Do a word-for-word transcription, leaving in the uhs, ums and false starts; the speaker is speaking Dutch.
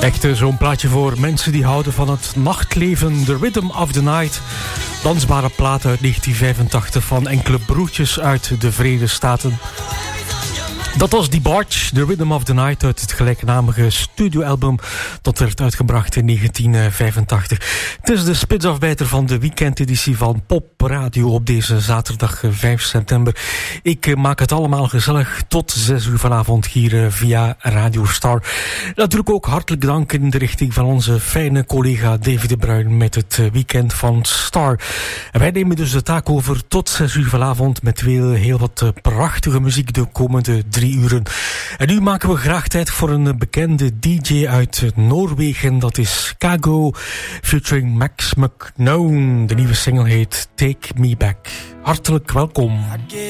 Echt zo'n plaatje voor mensen die houden van het nachtleven. The Rhythm of the Night. Dansbare plaat uit negentien vijfentachtig van enkele broertjes uit de Verenigde Staten. Dat was DeBarge, The Rhythm of the Night uit het gelijknamige studioalbum. Dat werd uitgebracht in negentien vijfentachtig. Het is de spitsafbijter van de weekendeditie van Pop Radio op deze zaterdag vijf september. Ik maak het allemaal gezellig tot zes uur vanavond hier via Radio Star. Natuurlijk ook hartelijk dank in de richting van onze fijne collega Davy de Bruin met het weekend van Star. En wij nemen dus de taak over tot zes uur vanavond met weer heel wat prachtige muziek de komende drie uren. En nu maken we graag tijd voor een bekende D J uit Noorwegen. Dat is Kago featuring Max McKnown. De nieuwe single heet Take Me Back. Hartelijk welkom.